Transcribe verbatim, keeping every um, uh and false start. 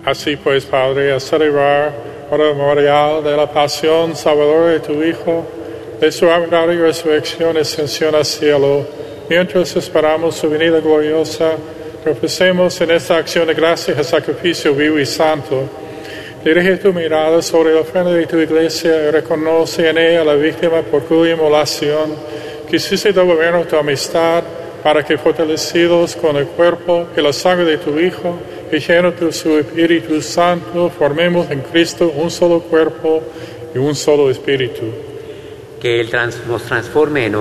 Así pues, Padre, a celebrar por el memorial de la pasión salvadora de tu Hijo, de su amistad y resurrección y ascensión al cielo, mientras esperamos su venida gloriosa, ofrecemos en esta acción de gracias el sacrificio vivo y santo. Dirige tu mirada sobre la ofrenda de tu iglesia y reconoce en ella la víctima por cuya inmolación quisiste devolvernos tu amistad, para que, fortalecidos con el cuerpo y la sangre de tu Hijo, y llenos de su Espíritu Santo, formemos en Cristo un solo cuerpo y un solo espíritu. Que Él trans, nos transforme en